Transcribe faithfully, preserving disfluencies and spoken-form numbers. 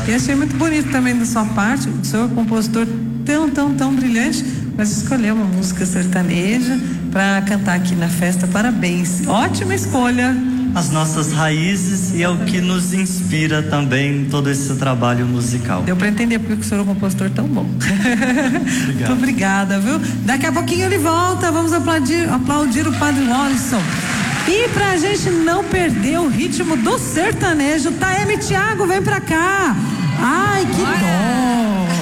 E achei muito bonito também da sua parte, o senhor compositor tão, tão, tão brilhante, mas escolheu uma música sertaneja para cantar aqui na festa. Parabéns, ótima escolha. As nossas raízes, e é o que nos inspira também em todo esse trabalho musical. Deu para entender porque o senhor é um compositor tão bom. Muito obrigada, viu? Daqui a pouquinho ele volta, vamos aplaudir, aplaudir o Padre Wallison. E pra gente não perder o ritmo do sertanejo, Taeme Thiago, vem pra cá. Ai, que dó.